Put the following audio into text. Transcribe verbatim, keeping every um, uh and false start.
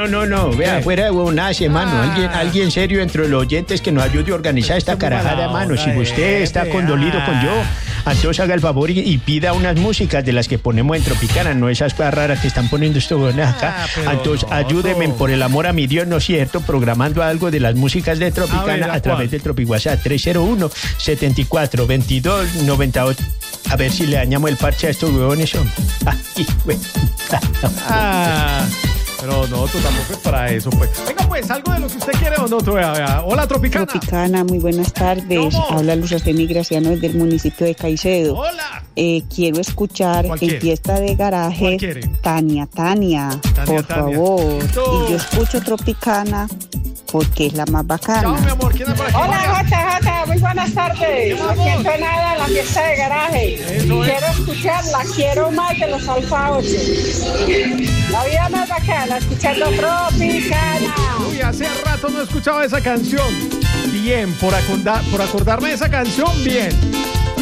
no, no, no. Vea, fuera de huevonadas, hermano. Ah. Alguien, alguien serio entre los oyentes que nos ayude a organizar esta carajada, mano. Si usted está condolido con yo, entonces haga el favor y, y pida unas músicas de las que ponemos en Tropicana, no esas cosas raras que están poniendo estos huevones acá. Ah, pero Entonces, no, ayúdenme no. por el amor a mi Dios, ¿no es cierto? Programando algo de las músicas de Tropicana A ver, a, ¿a través cuál? del Tropic WhatsApp tres cero uno, setenta y cuatro, veintidós, noventa y ocho. A ver si le dañamos el parche a estos huevones, son. Ay, güey. Ah, pero no, tú tampoco es para eso, pues. Venga, pues, algo de lo que usted quiere o no, tú, vea, vea. Hola, Tropicana. Tropicana, muy buenas tardes. ¿Cómo? Habla Luz Artemio Graciano desde el municipio de Caicedo. Hola. Eh, quiero escuchar ¿Cuál en quiere? fiesta de ¿Cuál garaje quiere? Tania, Tania, Tania, por Tania. favor. Listo. Y yo escucho Tropicana porque es la más Chao, bacana. mi amor. ¿Quién es por aquí? Hola J J, muy buenas tardes. vamos? Aquí en nada en la fiesta de garaje. Eso es. Quiero escucharla, quiero más de los Alfa ocho. La vida más bacana, escuchando Tropicana. Uy, hace rato no escuchaba esa canción. Bien, por, acorda- por acordarme de esa canción, bien.